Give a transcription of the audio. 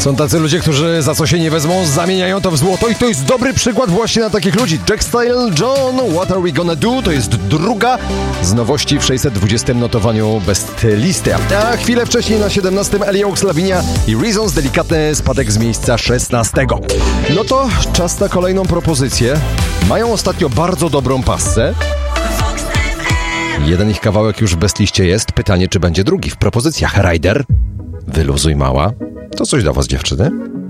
Są tacy ludzie, którzy za co się nie wezmą, zamieniają to w złoto i to jest dobry przykład właśnie na takich ludzi. Jack Style John, What Are We Gonna Do? To jest druga z nowości w 620 notowaniu Best Listy. A chwilę wcześniej na 17 Ellie Oaks, Lavinia i Reasons, delikatny spadek z miejsca 16. No to czas na kolejną propozycję. Mają ostatnio bardzo dobrą passę. Jeden ich kawałek już w Best Liście jest. Pytanie, czy będzie drugi w propozycjach. Rider, Wyluzuj mała. To coś dla was, dziewczyny?